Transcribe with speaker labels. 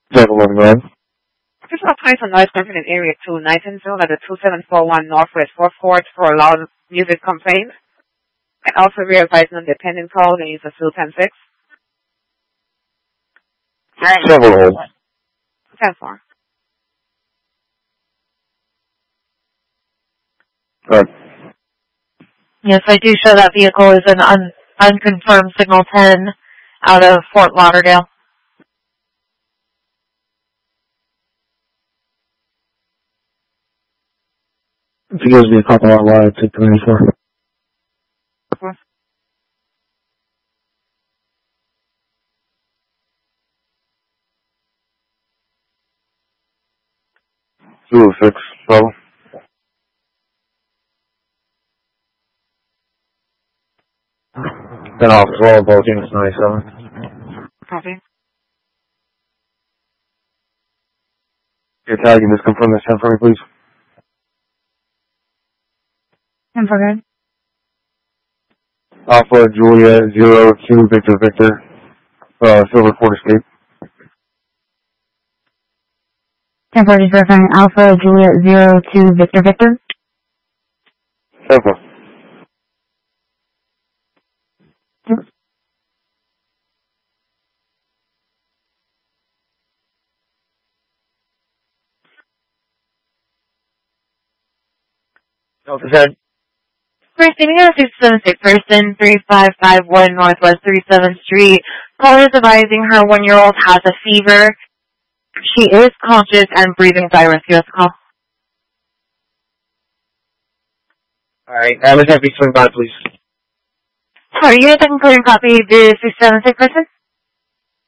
Speaker 1: 711, go ahead.
Speaker 2: Official place on noise complaint in Area 2, night and zone at the 2741 Northwest 4th Court for a loud music complaint. And also re-advise non-dependent call and use the field 10-6.
Speaker 1: Several hold.
Speaker 2: 10-4.
Speaker 1: Go ahead.
Speaker 3: Yes, I do show that vehicle is an unconfirmed signal 10 out of Fort Lauderdale.
Speaker 1: If he gives me a couple out loud, I'd take the 94. Zulu 6, Bravo. Then off as well, both units 97.
Speaker 2: Copy.
Speaker 1: Your tag, you just confirm this 10 for me, please.
Speaker 2: 10 for good.
Speaker 1: Alpha Juliet 02 Victor Victor, Silver Ford Escape.
Speaker 2: 10-4, verifying Alpha Juliet 02 Victor Victor.
Speaker 1: 10-4. Delta 10.
Speaker 3: Receiving a 676 person, 3551 Northwest 37th Street. Caller is advising her 1-year-old has a fever. She is conscious and breathing by rescue call.
Speaker 1: Alright, let's have you swing by, please.
Speaker 3: Sorry, unit that can clear and copy the 676 person?